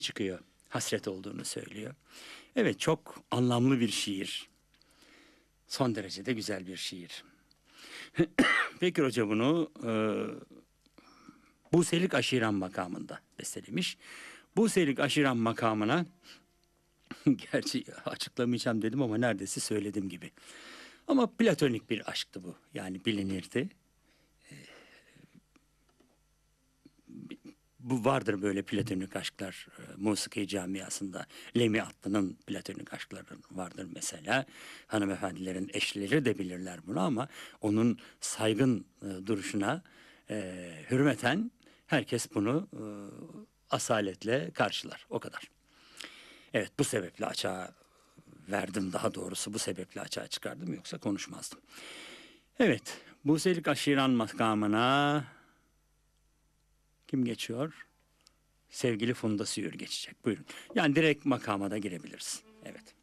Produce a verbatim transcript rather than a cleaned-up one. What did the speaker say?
çıkıyor. Hasret olduğunu söylüyor. Evet, çok anlamlı bir şiir. Son derece de güzel bir şiir. Bekir Hoca bunu e, Buselik Aşiran makamında bestelemiş. Buselik Aşiran makamına gerçi açıklamayacağım dedim ama neredeyse söylediğim gibi. Ama platonik bir aşktı bu. Yani bilinirdi. Bu vardır böyle platonik aşklar e, musiki camiasında. Lemi Atlı'nın platonik aşkları vardır mesela. Hanımefendilerin eşleri de bilirler bunu ama onun saygın e, duruşuna e, hürmeten herkes bunu e, asaletle karşılar. O kadar. Evet, bu sebeple açığa verdim, daha doğrusu bu sebeple açığa çıkardım, yoksa konuşmazdım. Evet, Buselik Aşiran makamına kim geçiyor? Sevgili Funda Suyur geçecek. Buyurun. Yani direkt makama da girebiliriz. Evet.